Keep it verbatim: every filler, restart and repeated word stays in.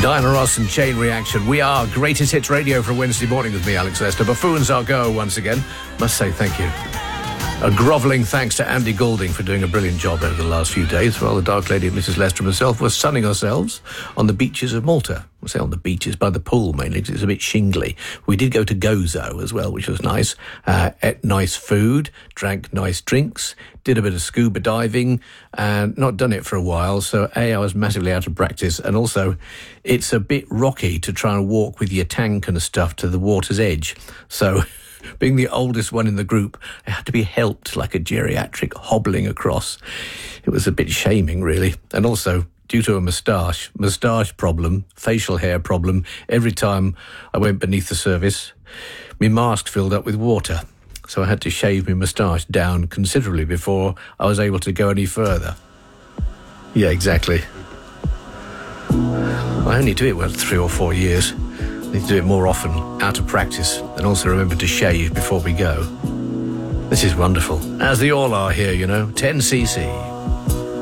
Diana Ross and Chain Reaction. We are Greatest Hits Radio for Wednesday morning with me, Alex Lester. Buffoons our go once again. Must say thank you. A grovelling thanks to Andy Goulding for doing a brilliant job over the last few days, while the Dark Lady and Missus Lester and myself were sunning ourselves on the beaches of Malta. I say on the beaches, by the pool mainly, because it's a bit shingly. We did go to Gozo as well, which was nice. Uh, ate nice food, drank nice drinks, did a bit of scuba diving, and not done it for a while. So, A, I was massively out of practice, and also it's a bit rocky to try and walk with your tank and stuff to the water's edge. So... being the oldest one in the group, I had to be helped like a geriatric hobbling across. It was a bit shaming, really. And also, due to a moustache, moustache problem, facial hair problem, every time I went beneath the surface, my mask filled up with water. So I had to shave my moustache down considerably before I was able to go any further. Yeah, exactly. I only do it once three or four years. Need to do it more often, out of practice, and also remember to shave before we go. This is wonderful, as they all are here, you know. ten C C.